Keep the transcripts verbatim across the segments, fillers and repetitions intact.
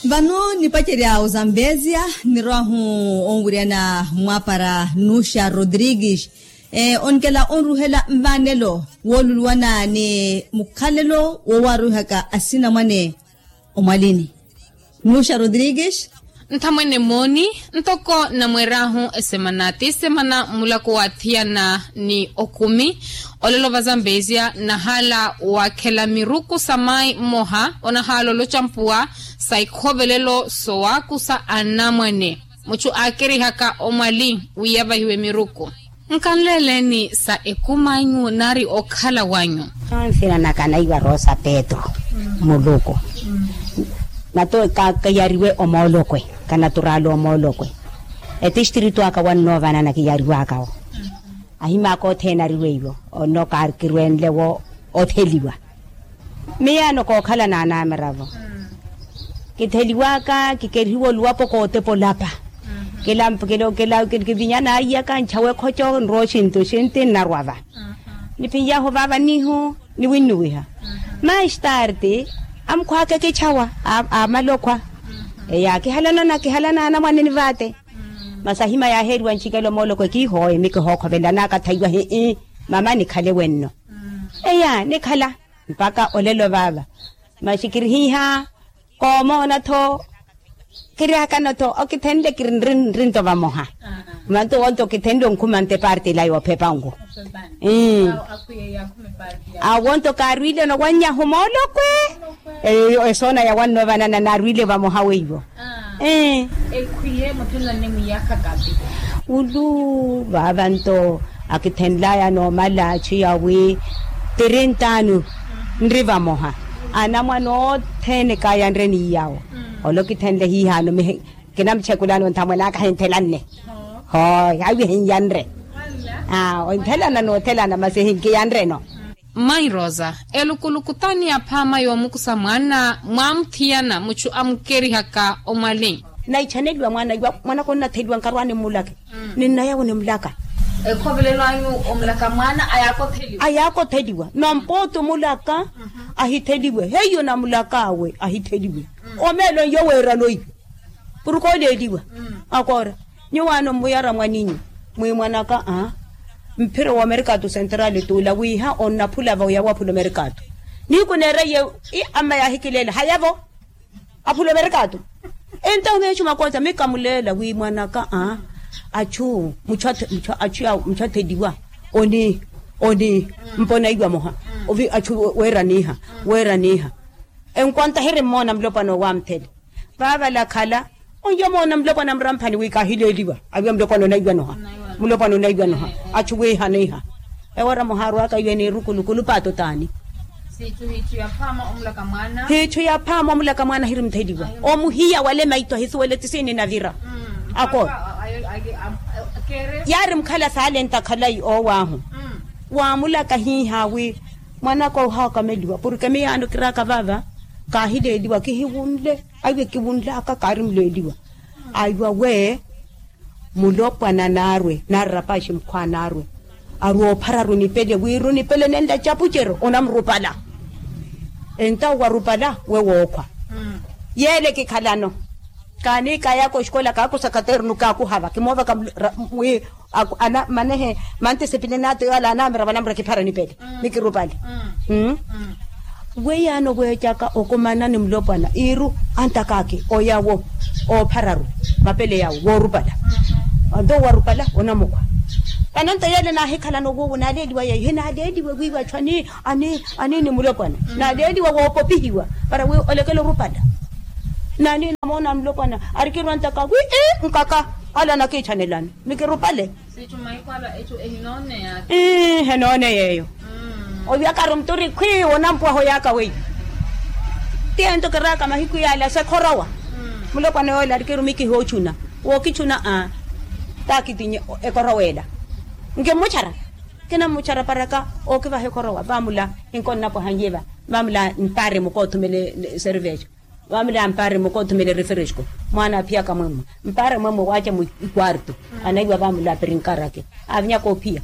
Vano ni pacheria uzambezia ni rohu onguriana mwapara Nusha Rodrigues e onkela onruhela mvanelo wolulwana ni mukhalelo wowaruhaka asina mwane omalini Nusha Rodrigues Ntamwene moni ntoko na mwerahu esemanati semana mulako wathiana ni okumi olelo bazambezia na hala wakela miruku samai moha ona halo lo champua saikhovelelo soa kusa anamwane muchu akeri haka omali uyaba hiwe miruku nkanlele ni sa ekumanyu nari okhala wanyu Ansina nakana iwa Rosa Pedro muluko nato ka kayariwe omolokwe kana turalo omolokwe etishtritu aka wanova na nakiyariwa aka ahima ko thenariwe iwo ono karkirwen lewo otheliwa meyano ko khala na na meravo kitheliwa ka kikeriwo luapo ko tepolapa kelamp kelo kela kivinyana iya kan chawe khocho roshin to shente narwava ni pinya ho baba ni ho ni winuha mais tarde am kwa ke ke chawa a malokwa ya ke halana na ke halana na mwane ni vate masahima ya heri wanchikelo moloko ki hoye mike ho khobela na ka thaiwa he mama ni khale wenno eya ni khala mpaka olelo baba mashikiri hiha komo na tho kiriya kana to okithende kirin rin rin to bamoha manto wonto kithende nkumante party la yo pepango eh a wonto karwile no wanya homolo kwe eh esona ya wanno banana na rwile bamoha weibo eh ekhuye mutula nemu yakakapi ulu babanto akithendla ya no mala chiyawe tirintanu ndriva moha ana mwana thene kaya ndreni yawo oloki thenle hi hano me kinam chekulano nthamela ka henthelanne ho yawi hinyanre ah o thelana no thelana mase hinki yanre no Mai Rosa elukulukutani ya pama yo mukusa mwana mwamthiana muchu amkeri haka omali na ichanelwa mwana ywa mwana konna thedwa nkarwane mulake ninna yawo ne mulaka ekhovelelo anyu omlaka mwana ayako theliwa ayako thediwa nompoto mulaka ahithediwe heyo na mulaka we ahithediwe omelo yo wera loyi puruko lediwa akora nywana muyara mwaninyi mwe mwanaka ah mpiro wa mercado central to la wiha onna phula ba ya wa phula mercado ni kunere ye i ama ya hikilela hayavo aphula mercado enta umechu makota mekamulela wi mwanaka ah achu muchathe mucha achu muchathe diwa oni oni mpona igwa moha ovi achu wera niha wera niha enkwanta here mona mlopano wamthele baba la khala onyo mona mlopano mramphani wika hileliwa abya mlopano na igwa noha mlopano na igwa noha achu we haniha ewara moharu aka yene rukulukulu pato tani situ hitu ya pama omlaka mwana hitu ya pama omlaka mwana hirim thediwa omuhiya wale maito hisu wale tisini na vira ako yarim khala salenta khalai o wahu wa mulaka hi hawi mwana ko ha kameliwa porque me ando kiraka baba ka hide diwa ki hiwunle aywe ki wunla ka karim le diwa aywa we mulopa na narwe narapashi mkwanarwe aruo pararu ni pele wiru ni pele nenda chapuchero onamrupala enta warupala we wokwa yele ki khalano kani kaya ko shkola ka ko sakaternu ka ku hava kimova kam we ana manehe mante sepinenate ala na mera banambra ki para ni pele mikirupali hm we yano we chaka okomana ni mlopana iru antakake oyawo o pararu mapele yawo worupala ando warupala onamukwa kananta yele na hikala no go na dedi wa ye na dedi we wiwa chani ani ani ni mlopana na dedi wa wo pihiwa para we olekelo rupala nani namona mlopana arikirwa ntaka wi eh nkaka ala na ke chanelana mikirupale sichumai kwala echo ehinone ya eh henone yeyo obya karumturi kwi onampwa ho yaka we tiento karaka mahiku yala se khorawa mlopana ola arikiru miki ho chuna wo kichuna a takitinye ekorawela nge muchara kena muchara paraka o ke ba he khorawa bamula inkonna po hanjeba bamula ntare mukothumele cerveja wamila mpare mukothumele refresco mwana pia kama mama mpare mama wacha mu kwarto anaigwa bamula perinkarake avnya ko pia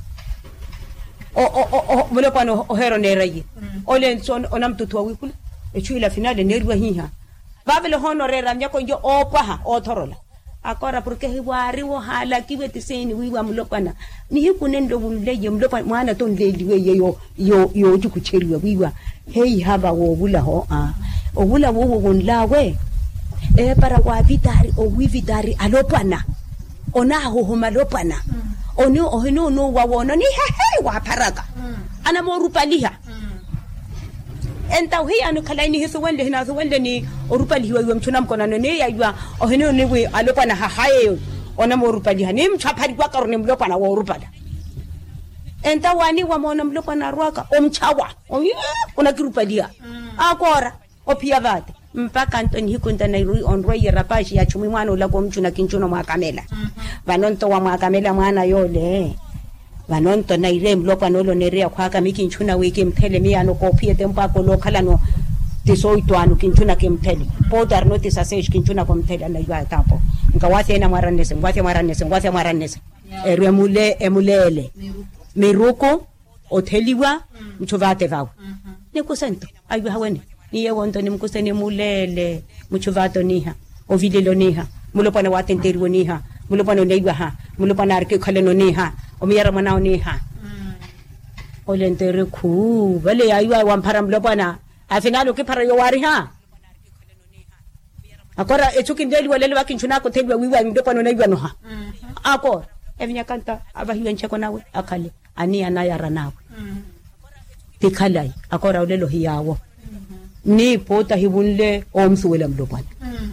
o o o mule pano ohero neraye ole son onamtutu wikula echuila finale nerwa hiha babele honorera nyako njo opaha othorola akora porque hiwari wo hala kiwe tiseni wiwa mlopana ni hikunendo buleje mlopa mwana to ndeliwe yo yo yo jukucheriwe wiwa hey haba wo bula ho a obula wo wo nlawe e para wa vitari o wi vitari alopana ona ho ho malopana oni ohino no wa wona ni he he wa paraka ana mo rupaliha enta hi anu kalaini hiso wende hina so wende ni orupaliwa yo mchuna mkona ne ya ywa ohino ni we alopana ha haye ona mo rupaliha ni mchapari kwa karone mlopana wa orupala enta wani wa mona mlopana rwaka omchawa ona kirupalia akora opia vate mpaka Antoni hikunta na irui onroye rapashi ya chumi mwana ula kwa mchuna kinchuno mwakamela vanonto wa mwakamela mwana yole vanonto na ire mlopa nolo nerea kwa haka miki nchuna wiki mtele miya no kopie tempako lo kala no tisoito anu kinchuna kimtele podar no tisasesh kinchuna kwa mtele na yuwa tapo nka wase ena mwaranese mwase mwaranese mwase mwaranese eru emule emulele miruko oteliwa mchuvate vau neko sento ayuwa haweni niye wonto ni mkuseni mulele mchuvato niha ovilelo niha mulopana watenteriwo niha mulopana neiwa ha mulopana arke khaleno niha omiyara manao niha ole ntere khu vale aywa wampara mulopana afinalo ke para yo wari ha akora echuki ndeli walele wakinchuna ko telwa wiwa mulopana neiwa no ha akora evinya kanta abahiwa ncheko nawe akale ani anayara nawe tikhalai akora olelo hiyawo ni pota hibunle omsuwela mlopana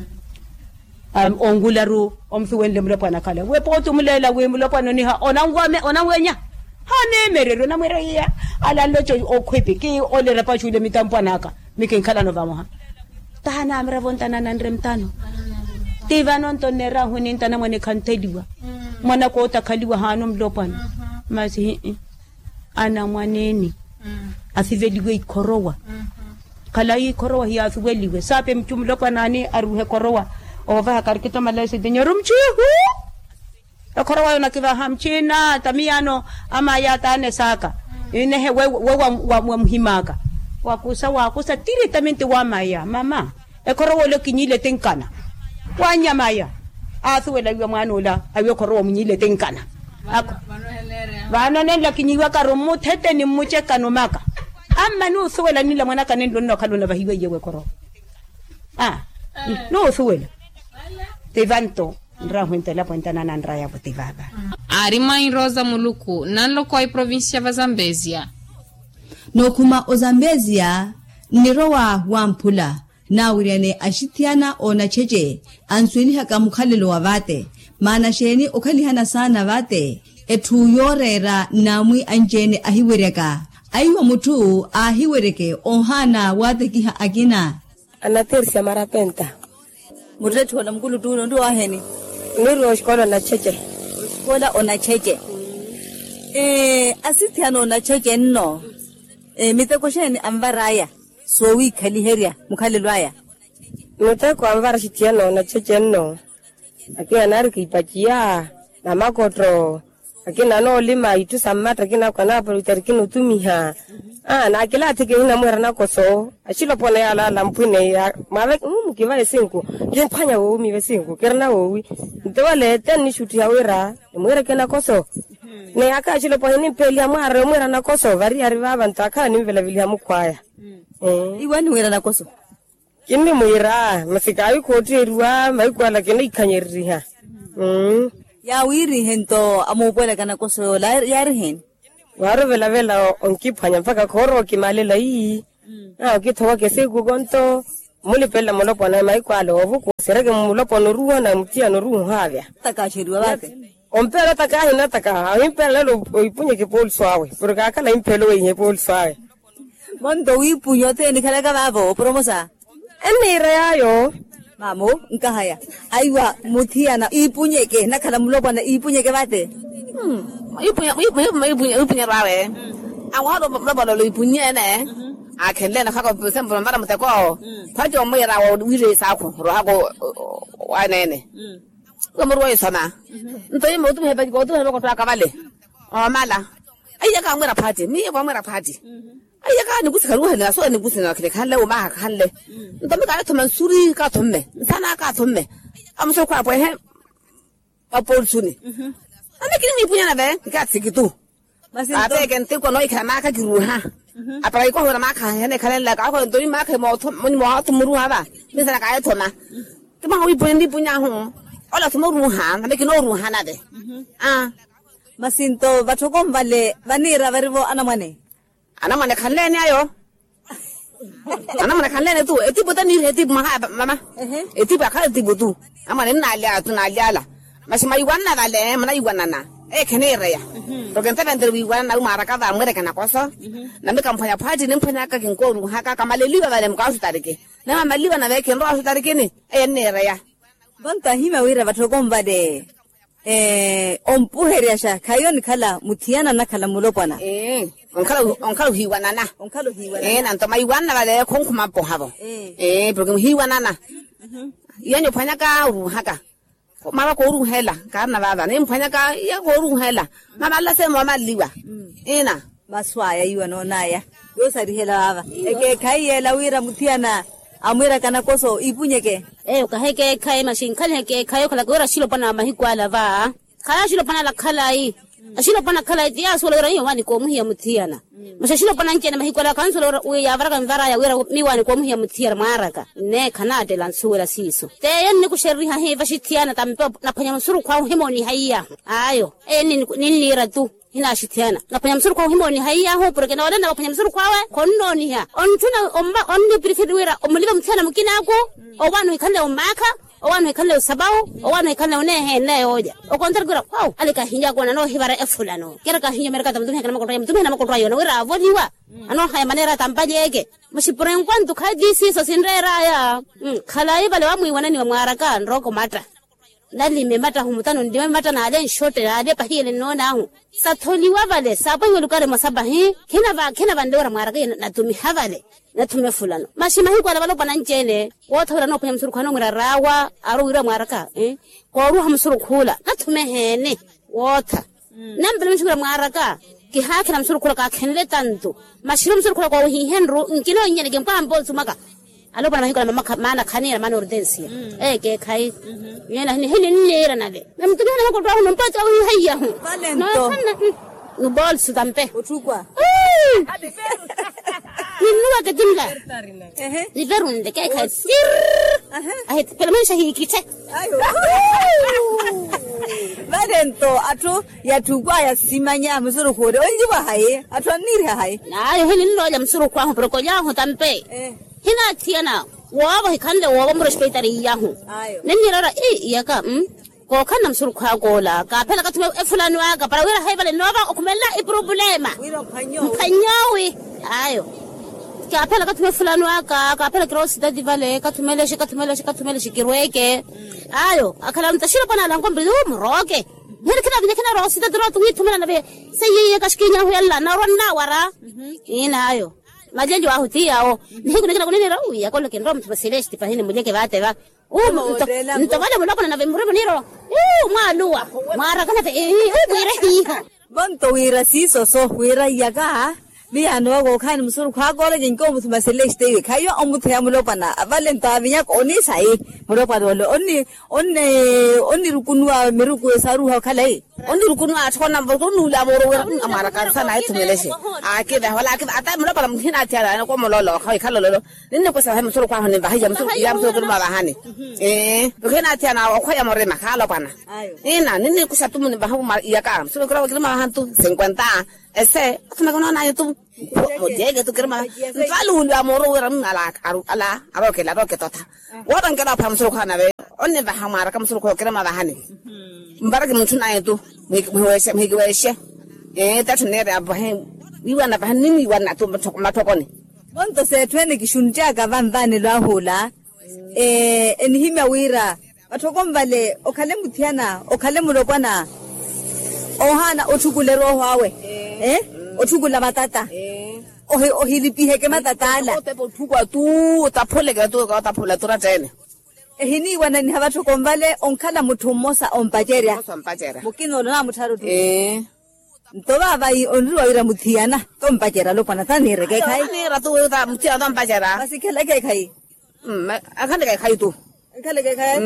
um ongularu omsuwele mlopana kala we poto mulela we mlopana ni ha onangwame onangwenya hane merero na mwereya ala locho okhwepe ki ole rapachule mitampanaka mikin kala no vamo ha tana amra vontana nandre mtano tivanon tonera hunintana mwane kanteliwa mwana ko takhaliwa hano mlopana masi ana mwaneni asiveliwe ikorowa kalai korowa hiya suweliwe sape mchumlopa nani aruhe korowa ova karikito malese denyorumchihu korowa yona kiva hamchina tamiano ama ya tane saka inehe we wa wa muhimaka wakusa wakusa directamente wa maya mama e korowa lo kinyile tenkana wanya maya asuwela ywa mwanula ayo korowa munyile tenkana bana nenda kinyiwa karomu tete ni mucheka no maka amma no suwela nila mwana kanendo no kalona bahiwe yewe koro ah no suwela te vanto ndrahwente la pontana na ndraya potivaba Arimai Rosa Muluku nanlo kwa provincia va Zambezia no kuma o Zambezia nirowa wampula na uriane ashitiana ona cheche answini haka mukhalelo wa vate mana sheni okhalihana sana vate etu yorera namwi anjene ahiwereka aiwa mutu ahiwereke ohana watekiha akina anatersia marapenta muretu na mkulu tu ndo aheni niro shkola na cheche shkola ona cheche eh asitiano na cheche no eh miteko sheni ambaraya so wi khaliheria mukhalelwaya miteko ambara shitiano na cheche no akina nariki ipachia na makotro akina no lima itu samata kina kana por terkino tumiha ah na kila tike ina mwera na koso ashilo pone ala lampune ya mave mkiva esinko je phanya wo mi vesinko kerna wo ntwale teni shuti ya wera mwera kena koso ne aka ashilo pone ni peli ya mwara mwera na koso vari ari baba ntaka ni vela vile mukwaya eh iwani mwera na koso kindi mwera mafika ayi kotirwa maikwala kena ikanyeriha mm ya wiri hento amopwela kana koso la yari hen waro vela vela onkiphanya mpaka khoro kimalela yi ah kithowa kese kugonto muli pela molopona maikwalo ovuko sereke molopona ruwa na mtia no ruwa havya takashiriwa bate ompela takahi na taka impela lo ipunye ke polswawe porque akala impelo yenye polswawe mondo wipunyo te ni kala ka babo promosa enira yayo mamo nkahaya aiwa muthiana ipunyeke nakhala mulopana ipunyeke bate hmm ipunya ipunya ipunya ipunya rawe awalo babalo lo ipunya ne akhele na khako sembo mara mteko phajo moyera wo wire sakho ro hako wanene komro yesana ntoyi mo tumhe baji ko tumhe ko taka vale o mala aiya ka mwera party mi ko mwera party Aya ka ni kusi karuha na so ni kusi na kile khalle o ma khalle. Ntomi ka to mansuri ka tomme. Sana ka tomme. Amso kwa po he. Apol suni. Ana kini ni punya na be ka tsikitu. Ate ken te ko no ikha ka giruha. Apa ko hora ma ka he ne khalle la ka ko ntomi ma ka mo to mo mo to muru ha ba. Ni sana ka to na. Ke ma wi punya punya ho. Ola to muru ha na ke no ru ha na de. Ah. Masinto batoko mbale vanira varivo anamane. Anamane khalle ni ayo. Anamane khalle ne tu eti bota ni eti ma mama. Eti ba kha eti botu. Amane na lia tu na lia la. Masima iwana vale mana iwana na. E kene re ya. To kenta vendre iwana na umara ka va ngere kana koso. Na me kampanya party ne mpanya ka kinko ru ha ka kamaleli ba vale mka utarike. Na mamaliwa na veke ndo utarike ni. E ne re ya. Bonta hima wira batoko mbade. Eh ompuheresha kayoni kala mutiana na kala mulopana. Eh onkala onkala hiwana na. Onkalo hiwana. Eh na ntoma iwana vale konkuma po habo. Eh porque hiwana na. Yanyo panya ka ru haka. Mama ko ru hela ka na baba ne mpanya ka ya ko ru hela. Mama la se mama liwa. Ina maswaya yiwa no naya. Yo sari hela baba. Eke kai yela wira mutiana amwira kana koso ipunyeke. Eh ukaheke kai mashin kale ke kayo kala gora shilo pana mahikwala va. Kala shilo pana la kala yi. Ashilo pana kala dia solo ra yowani ko muhiya mutiana. Masha shilo pana nkena mahikwala kan solo we ya varaka mvara ya wira miwani ko muhiya mutiara maraka. Ne kana de lan suwela siso. Te yen ni kusheri ha he vashitiana tampe na panya msuru kwa himoni haiya. Ayo. Eh ni ni lira tu. Hina shitiana. Na panya msuru kwa himoni haiya ho porque na wala na panya msuru kwa we konno ni ha. On tuna omba onni prefer wira omuliba mutiana mukina ko. Owanu ikande omaka. Owanu ikale sabao owanu ikale one he ne oja okontar gura wow alika hinja gona no hibara efulano kera ka hinja mereka tamtu kana makoto tamtu na makoto yo no wira vodiwa ano ha manera tampaje yake mashipren kwantu kaji siso sindera ya khala ibale wa muiwana ni mwaraka ndroko mata nali memata humutano ndiwe mata na ale shote ade pahile no nahu satholi wa vale sabo yolukare masabahi kina ba kina bandora mwaraka na tumi havale na tume fulano mashima hi kwala balo pananjene wothora no panyamsuru khano ngura rawa aro wira mwaraka eh ko ru hamsuru khula na tume hene wotha nambele mshura mwaraka ki hakira msuru khula ka khenle tantu mashiro msuru khula ko hi henro nkilo nyene ke mpambo sumaka alo bana hikala mama mana khanira mana ordensia eh ke khai yena ni hene nera nale namtume na ko ro mpata hu hayya hu Valento no bolso tampe utukwa Inua ke jumla. Eh. Liberunde ke ka sir. Ah, pero me shahi kite. Ayo. Valento atu ya tukwa ya simanya msuru khore onji ba haye atu niri haye. Na yo hini lo ya msuru kwa ho ko ya ho tampe. Eh. Hina tiana wa ba hikande wa ba mu respectari ya ho. Ayo. Neni rara eh ya ka mm. Ko kana msuru kwa gola ka phela ka tume efulani wa ka para wira haibale no ba okumela i problema. Wira phanyo. Phanyawi. Ayo. Ka phela ka tume fulani wa ka ka phela cross da divale ka tumele shi ka tumele shi ka tumele shi kirweke ayo akala mtashira pana la ngombe um roke nere kina binya kina rosi da dro tu tumela na be sayi ka shikinya hu yalla na ronna wara ina ayo majenjo wa hutia o niku nikana kunene ra uya ko loke ndom tubaseleshi pahini mujeke bate ba um ntovale muloko na be murebo niro uh mwaluwa mara kana te eh wira hiha Bonto wira siso so wira yaga Biano go kan msuru kwa gole jinko mutu maseleste kayo omutu ya mulopana Valento avinya oni sai mulopana walo oni oni oni rukunwa meruku saru ha khalai oni rukunwa athona bonu la moro wer amara ka sana itu melese akida wala akida ata mulopana mhina tiara ko mololo khai khalolo ninne ko sa msuru kwa hone bahija msuru ya msuru ko ma bahani eh khina tiana ko ya more makhala pana ina ninne ko sa tumu bahu ya ka msuru ko ko ma hantu cincuenta ese tuna kono na youtube mojege tu kirma valu la moro wer ala ala aroke la roke tota wadan kala pam suru kana be onne ba hamara kam suru ko kirma ba hani mbarake mutuna yetu mwese mwese eh tatu ne ba he wiwana ba nini wana tu matokoni Bonto se twene kishunja ka vanvane lwa hola eh enhima wira batokombale okhale muthiana okhale mulopana ohana othukule roho awe eh othukula matata eh ohe ohilipihe ke matata ala othukwa tu taphole ke tu ka taphola tura tsene ehini wana ni habatho kombale onkhala muthu mmosa ompajeria ompajeria mukino na mutharo tu eh Toba bai onru ira muthiana tom pachera lo pana tani re kai kai ni ra tu ta muthiana tom pachera basi khele kai kai mm akan kai kai tu khele kai kai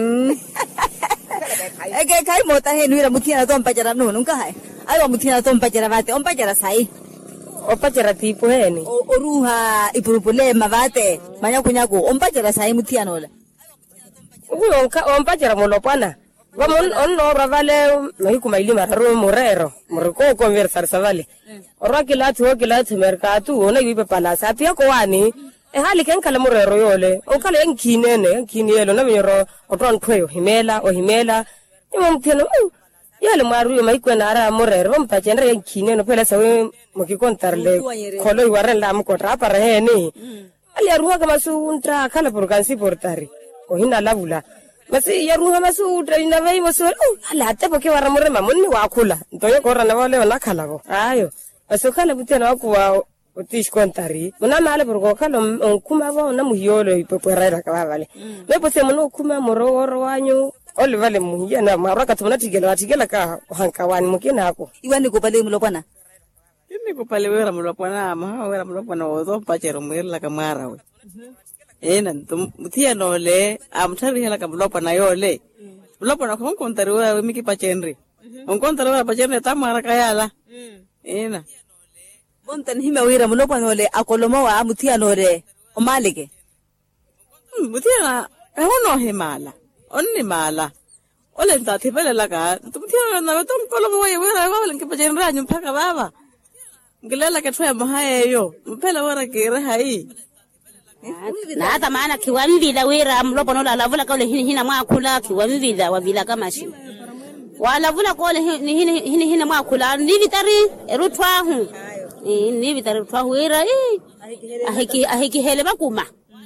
e kai kai mota he nuira muthiana tom pachera no nunca hai ai wa muthiana tom pachera bate om pachera sai o pachera tipo he ni o oruha ipurupule mavate manya kunyaku om pachera sai muthiana ola uyo om pachera mo lo pana Vamos on no ravale no hiku mailima ro morero morko conversar savale ora kila tu kila tu mercatu ona yipe palasa pia ko wani e hali ken kala morero yole o kala en kinene kinielo na miro otron kweyo himela o himela imo mteno yale maru yo maiku na ara morero mpa chenre en kinene pele sawe moki contarle kolo iwaren la mo kontra para he ni ali aruha kama su untra kala por kansi portari o hina lavula Masi ya ruha masu ina vai masu ala hata poke waramure mamuni wakula ntoyo kora na wale wana kala go ayo masu kala butena wakuwa utish kontari muna male burgo kala kuma ba na muhiolo ipopera ka vale me pose muno kuma moro woro wanyu ole vale muhiya na maraka tumana tigela tigela ka hankawani mukina ako iwani ko pale mulo pana ini ko pale wera mulo pana ma wera mulo pana odo pachero mwela kamara we ena mutia no le amthari hela ka blopa na yo le blopa na kon kontari wa miki pachenri on kontari wa pachenri tamara kayala ena bontan hime wira mulopa no le akolomo wa mutia no le o malike mutia na hono himala onni mala ole nta thibele laga mutia na to kolomo wa wira wa le ki pachenri anyu phaka baba ngilela ke thwa mahaye yo mpela wara ke re hai na hata maana kiwamvila wira mlopo no la lavula kole hini hina mwakula kiwamvila wavila kama shi wala vula kole hini hini hina mwakula ni vitari erutwa hu ni vitari rutwa wira ahiki ahiki hele makuma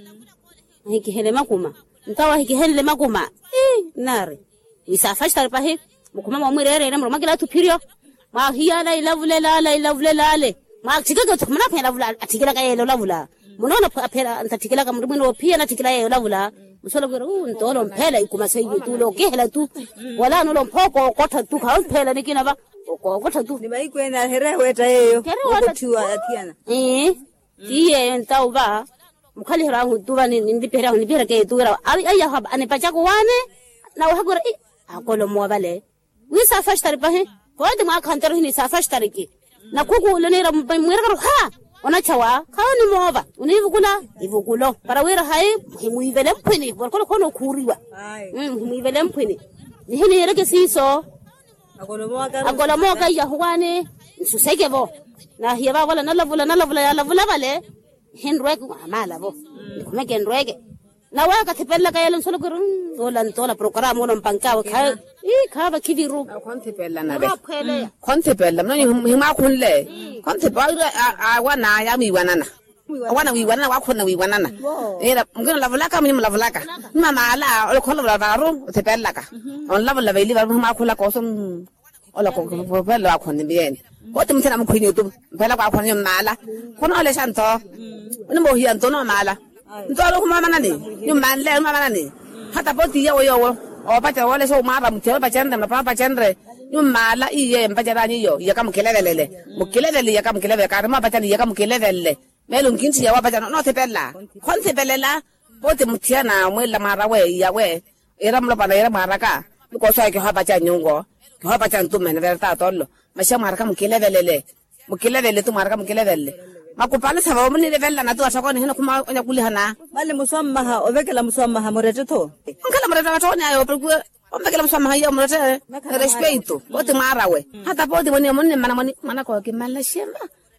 ahiki hele makuma ntawa ahiki hele makuma nare isafash tarpahe mukuma mwirere na mromagila tupirio ma hiya la lavula la la lavula la ma tikaka tukumana pela lavula atikila kayelo lavula Munono apela antatikila kama mrumino pia natikila yeye lavula musolo gero ntolo mpela ikuma sayi tu lo kehela tu wala no lo mpoko kota tu ka mpela nikina ba ko kota tu ni mai kwena here weta yeyo ko tu atiana eh tiye ntau ba mukali hera hu tu ba ni ndi pera ni pera ke tu ra ai ai ha ane pacha ko wane na wa gora eh akolo mo bale wi sa fashtari pa he ko de ma khantaro ni sa fashtari ki na kuku lo ne ra mwera ha ona chawa kaoni moba univukula ivukulo para wira hai himuivele mpini borkolo kono kuriwa mm himuivele mpini nihini yereke siso agolomoka agolomoka ya huwane susegebo na hiya wala nalavula nalavula ya lavula vale hinrweke amala bo kumeke ndweke na waka thipella kayelo solo guru ola ntola programa ono mpankawe kha i khaba kidiru konthipella na be konthipella mno hima khunle konthipella awana ya miwanana awana wiwanana wa khona wiwanana era ngina lavulaka mini lavulaka mama ala ole khona lavaro thipella ka on lavula veli va hima khula ko som ola ko pella wa khona bien ko tumthana mkhini tu pella kwa khona mala khona ole santo ni mo hian to no mala ntolo kuma manani nyumanle manani hata poti yo yo o pacha wale so mara mtelo pachendre na papa pachendre nyumala iye mpachara ni yo yaka mkelelele mkelelele yaka mkelelele karma pachani yaka mkelelele melo nkinti ya wapacha no tepella konse belela poti mtiana mwela mara we ya we era mlo pana era maraka ko so ke hapacha nyungo ke hapacha ntume na verta tollo masha maraka mkelelele mkelelele tu maraka mkelelele makupala sababu mni level na tu asakoni hina kuma onya kulihana male muswamaha obekela muswamaha morete to ngala morete to nya yo perku obekela muswamaha yo morete respeto bote marawe hata bote moni moni mana moni mana ko ke mala shema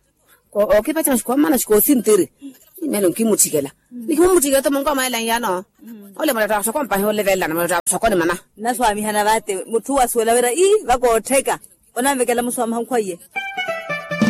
ko o ke pacha ko mana ko sintiri melo kimutikela nikimutikela to mongo maela yano ole morete asakon pa ho level na morete asakoni mana na swami hana bate mutu waswela wera i bako teka ona bekela muswamaha kwaye